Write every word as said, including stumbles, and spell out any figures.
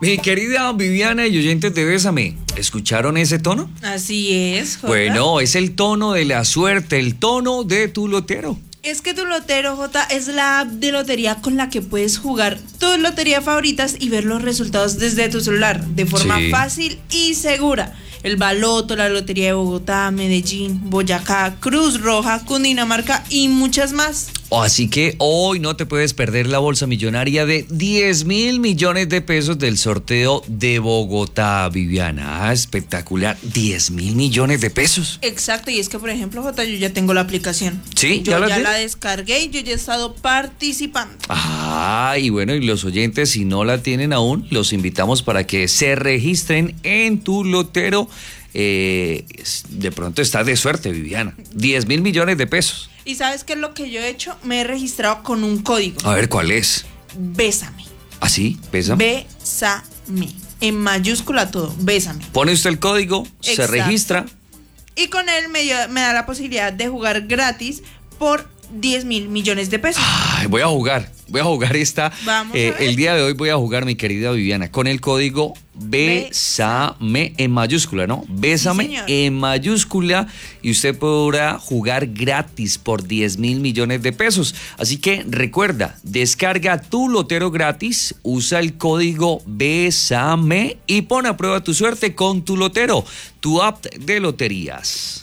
Mi querida Viviana y oyentes de Bésame, ¿escucharon ese tono? Así es, Jota. Bueno, es el tono de la suerte, el tono de tu lotero. Es que tu lotero, Jota, es la app de lotería con la que puedes jugar tus loterías favoritas y ver los resultados desde tu celular, de forma Sí. fácil y segura. El Baloto, la Lotería de Bogotá, Medellín, Boyacá, Cruz Roja, Cundinamarca y muchas más. Así que hoy no te puedes perder la bolsa millonaria de diez mil millones de pesos del sorteo de Bogotá, Viviana. Ah, espectacular, diez mil millones de pesos. Exacto, y es que, por ejemplo, Jota, yo ya tengo la aplicación. Sí, yo ¿ya la ya tienes? la descargué y yo ya he estado participando. Ah, y bueno, y los oyentes, si no la tienen aún, los invitamos para que se registren en tu lotero. Eh, de pronto estás de suerte, Viviana. diez mil millones de pesos. ¿Y sabes qué es lo que yo he hecho? Me he registrado con un código. A ver, ¿cuál es? Bésame. ¿Así? ¿Pesa? Bésame. En mayúscula todo. Bésame. Pone usted el código, se Exacto. registra. Y con él me, dio- me da la posibilidad de jugar gratis por diez mil millones de pesos. Ay, voy a jugar, voy a jugar esta. Vamos a eh, ver. el día de hoy voy a jugar, mi querida Viviana, con el código Bésame en mayúscula, ¿no? Bésame Sí, señor. en mayúscula y usted podrá jugar gratis por diez mil millones de pesos. Así que recuerda, descarga tu lotero gratis, usa el código Bésame y pon a prueba tu suerte con tu lotero, tu app de loterías.